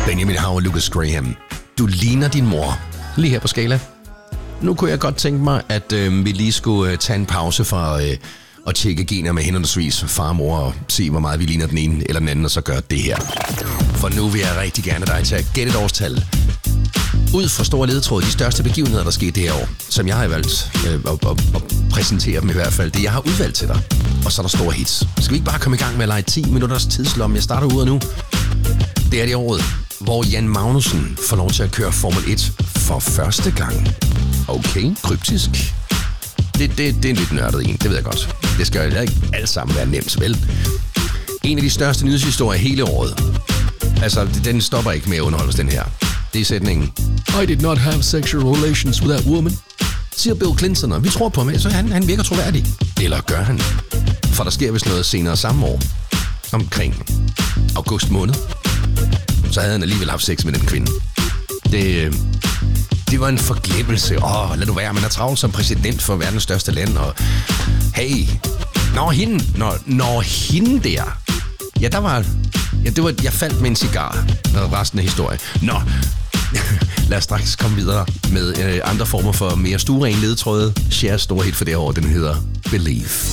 Benjamin Hav og Lucas Graham. Du ligner din mor. Lige her på skala. Nu kunne jeg godt tænke mig, at vi lige skulle tage en pause fra at tjekke gener med henholdsvis far og mor og se, hvor meget vi ligner den ene eller den anden, og så gøre det her. For nu vil jeg rigtig gerne dig til at gætte et årstal. Ud fra store ledetråd, de største begivenheder, der skete det her år, som jeg har valgt at præsentere dem i hvert fald, det jeg har udvalgt til dig. Og så er der store hits. Skal vi ikke bare komme i gang med at lege 10 minutters tidslomme? Jeg starter ud nu. Det er det året, hvor Jan Magnussen får lov til at køre Formel 1 for første gang. Okay, kryptisk. Det er en lidt nørdet en, det ved jeg godt. Det skal jo ikke alt sammen være nemt, vel? En af de største nyhedshistorier hele året. Altså, den stopper ikke med at underholde os, den her. Det er sætningen: I did not have sexual relations with that woman, siger Bill Clinton, og vi tror på ham, så han virker troværdig. Eller gør han? For der sker vist noget senere samme år, omkring august måned, så havde han alligevel haft sex med den kvinde. Det var en forglemmelse. Lad du være, man er travlt som præsident for verdens største land, og hey, når hende der, ja, der var, ja, det var, jeg faldt med en cigar, og resten af historien. Lad os straks komme videre med andre former for mere stueren ledetråde. Cher's store hit for det år, den hedder Believe.